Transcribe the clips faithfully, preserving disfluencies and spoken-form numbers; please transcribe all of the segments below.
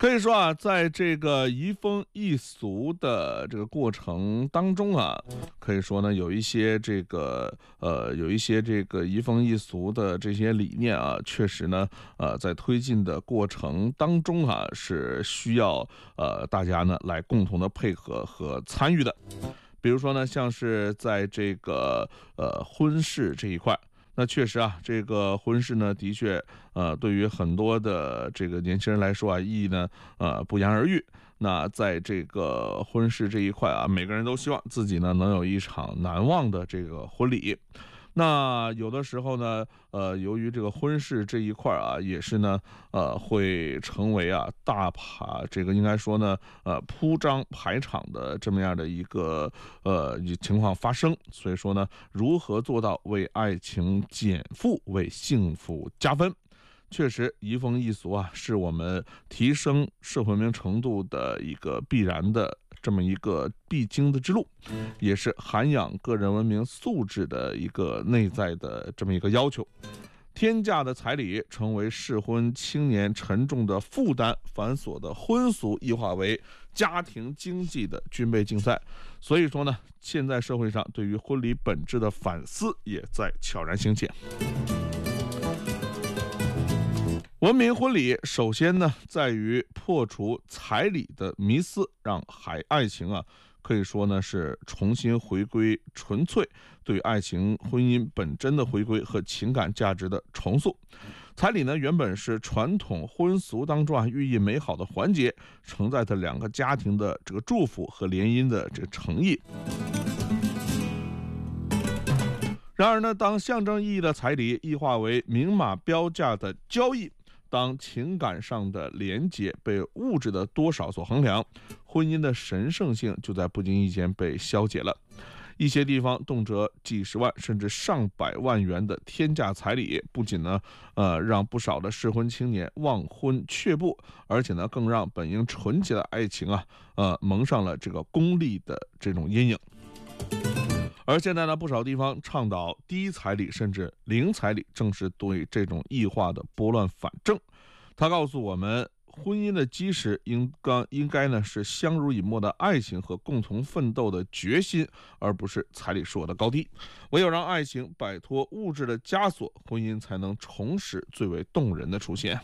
可以说啊，在这个移风易俗的这个过程当中啊，可以说呢，有一些这个呃，有一些这个移风易俗的这些理念啊，确实呢，呃，在推进的过程当中啊，是需要呃大家呢来共同的配合和参与的。比如说呢，像是在这个呃婚事这一块。那确实啊，这个婚事呢，的确，呃，对于很多的这个年轻人来说啊，意义呢，呃，不言而喻。那在这个婚事这一块啊，每个人都希望自己呢能有一场难忘的这个婚礼。那有的时候呢，呃，由于这个婚事这一块啊，也是呢，呃，会成为啊大排这个应该说呢，呃，铺张排场的这么样的一个呃情况发生。所以说呢，如何做到为爱情减负，为幸福加分？确实，移风易俗啊，是我们提升社会文明程度的一个必然的这么一个必经的之路，也是涵养个人文明素质的一个内在的这么一个要求。天价的彩礼成为适婚青年沉重的负担，繁琐的婚俗异化为家庭经济的军备竞赛。所以说呢，现在社会上对于婚礼本质的反思也在悄然兴起。文明婚礼首先呢，在于破除彩礼的迷思，让海爱情啊，可以说呢是重新回归纯粹，对爱情婚姻本真的回归和情感价值的重塑。彩礼呢，原本是传统婚俗当中啊寓意美好的环节，承载着两个家庭的这个祝福和联姻的这个诚意。然而呢，当象征意义的彩礼异化为明码标价的交易，当情感上的连结被物质的多少所衡量，婚姻的神圣性就在不经意间被消解了。一些地方动辄几十万甚至上百万元的天价彩礼，不仅呢，呃，让不少的适婚青年望婚却步，而且呢，更让本应纯洁的爱情啊，呃，蒙上了这个功利的这种阴影。而现在呢，不少地方倡导低彩礼甚至零彩礼，正是对这种异化的拨乱反正。他告诉我们，婚姻的基石应该应该呢是相濡以沫的爱情和共同奋斗的决心，而不是彩礼数额的高低。唯有让爱情摆脱物质的枷锁，婚姻才能重拾最为动人的出现。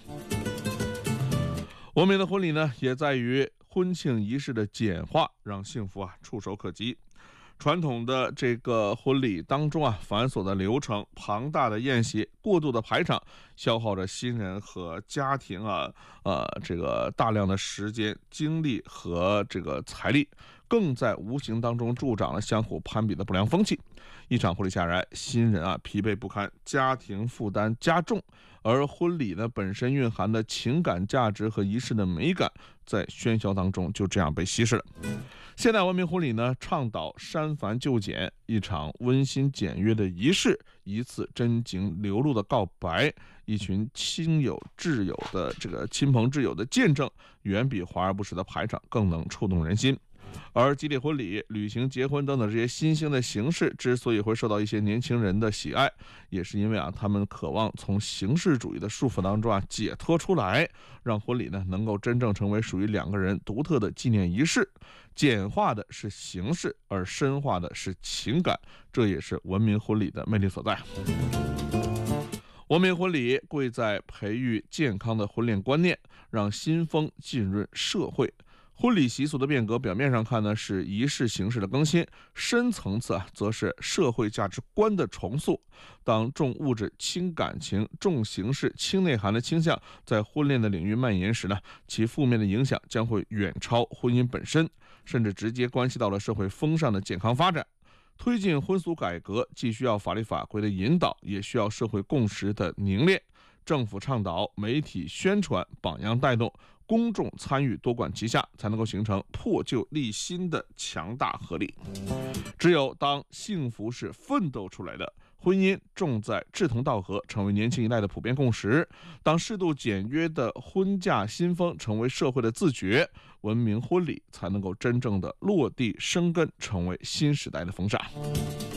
文明的婚礼呢，也在于婚庆仪式的简化，让幸福啊触手可及。传统的这个婚礼当中啊，繁琐的流程、庞大的宴席、过度的排场，消耗着新人和家庭啊，呃，这个大量的时间、精力和这个财力，更在无形当中助长了相互攀比的不良风气。一场婚礼下来，新人啊疲惫不堪，家庭负担加重，而婚礼呢本身蕴含的情感价值和仪式的美感，在喧嚣当中就这样被稀释了。现代文明婚礼呢，倡导删繁就简，一场温馨简约的仪式，一次真情流露的告白，一群亲友挚友的这个亲朋挚友的见证，远比华而不实的排场更能触动人心。而集体婚礼、旅行结婚等等这些新兴的形式之所以会受到一些年轻人的喜爱，也是因为啊，他们渴望从形式主义的束缚当中啊解脱出来，让婚礼呢能够真正成为属于两个人独特的纪念仪式。简化的是形式，而深化的是情感，这也是文明婚礼的魅力所在。文明婚礼贵在培育健康的婚恋观念，让新风浸润社会。婚礼习俗的变革，表面上看呢是仪式形式的更新，深层次啊则是社会价值观的重塑。当重物质轻感情、重形式轻内涵的倾向在婚恋的领域蔓延时呢，其负面的影响将会远超婚姻本身，甚至直接关系到了社会风尚的健康发展。推进婚俗改革，既需要法律法规的引导，也需要社会共识的凝练。政府倡导，媒体宣传，榜样带动，公众参与多管齐下，才能够形成破旧立新的强大合力。只有当幸福是奋斗出来的，婚姻重在志同道合，成为年轻一代的普遍共识。当适度简约的婚嫁新风成为社会的自觉，文明婚礼才能够真正的落地生根，成为新时代的风尚。